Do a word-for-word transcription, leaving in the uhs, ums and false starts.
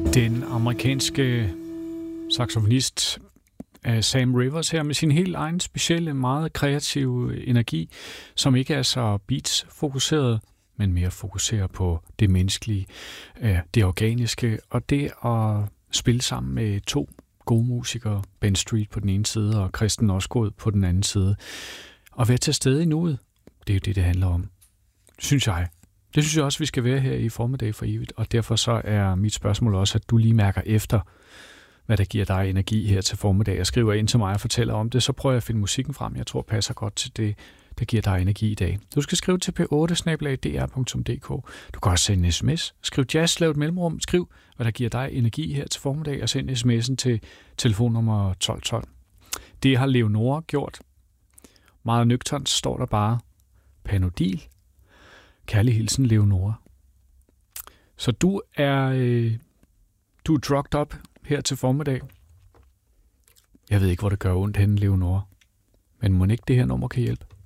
Den amerikanske saxofonist Sam Rivers her med sin helt egen specielle, meget kreative energi, som ikke er så beats-fokuseret, men mere fokuseret på det menneskelige, det organiske, og det at spille sammen med to gode musikere, Ben Street på den ene side og Kristen Osgood på den anden side. Og være til stede i nuet, det er jo det, det handler om, synes jeg. Det synes jeg også, vi skal være her i Formiddag for evigt, og derfor så er mit spørgsmål også, at du lige mærker efter, hvad der giver dig energi her til formiddag. Jeg skriver ind til mig og fortæller om det, så prøver jeg at finde musikken frem. Jeg tror passer godt til det, der giver dig energi i dag. Du skal skrive til p otte snabel-a d r punktum d k. Du kan også sende en sms. Skriv jazz, lav et mellemrum. Skriv, hvad der giver dig energi her til formiddag, og send sms'en til telefonnummer tolv tolv. Det har Leonora gjort. Meget nøgternt står der bare Panodil. Kærlig hilsen, Leonora. Så du er, øh, du er drugged up her til formiddag. Jeg ved ikke, hvor det gør ondt henne, Leonora. Men må ikke det her nummer kan hjælpe?